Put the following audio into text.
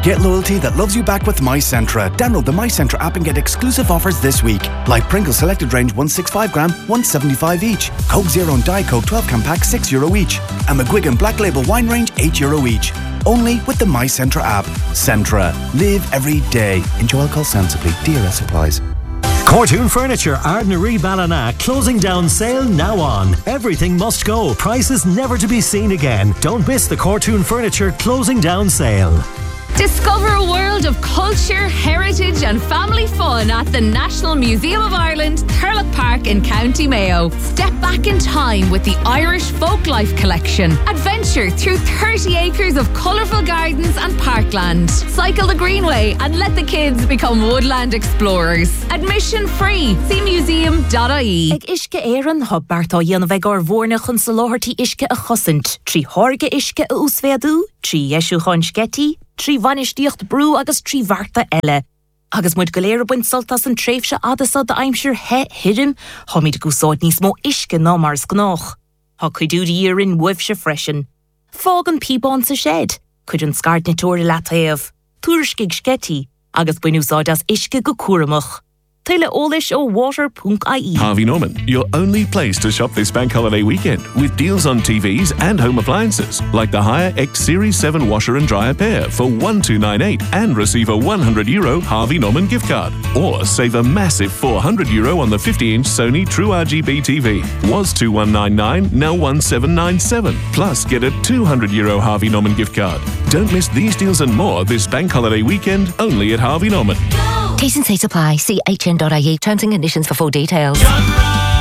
Get loyalty that loves you back with MyCentra. Download the MyCentra app and get exclusive offers this week. Like Pringles Selected Range 165 gram, 175 each. Coke Zero and Diet Coke 12 can pack €6 each. And McGuigan Black Label Wine Range €8 each. Only with the MyCentra app. Centra. Live every day. Enjoy alcohol sensibly. DRS applies. Cortoon Furniture, Ardnaree Ballina, closing down sale now on. Everything must go. Prices never to be seen again. Don't miss the Cortoon Furniture closing down sale. Discover a world of culture, heritage and family fun at the National Museum of Ireland, Thurlock Park in County Mayo. Step back in time with the Irish Folklife Collection. Adventure through 30 acres of colourful gardens and parkland. Cycle the Greenway and let the kids become woodland explorers. Admission free. See museum.ie. Ag isce éireann ha Bart á dhéanamh ag ar bhórna chun sa láthirtí isce a chosint. Trí thorga isce a úsfeadú, trí eisiú chun sgetí, trí vanistíocht brú agus trí bharta eile. Agus muid go léir buint soltas an tréimhse adasa de aimsir he hirim, ha míid gúsáid níos mó isce ná mars gnách. Ha cuidúdi írin wibse freisin. Fág an píbán sa shed, cuid an scart na tóir lataíomh. Túriscig sgetí, agus buinúsáid as isce go cuaramach. Taile ólis ó water.ie. Harvey Norman, your only place to shop this bank holiday weekend with deals on TVs and home appliances like the Haier X Series 7 washer and dryer pair for €1,298 and receive a €100 Harvey Norman gift card. Or save a massive €400 on the 50-inch Sony True RGB TV. Was $2,199, now $1,797. Plus get a €200 Harvey Norman gift card. Don't miss these deals and more this bank holiday weekend only at Harvey Norman. T's and C's apply. See hn.ie. Terms and conditions for full details.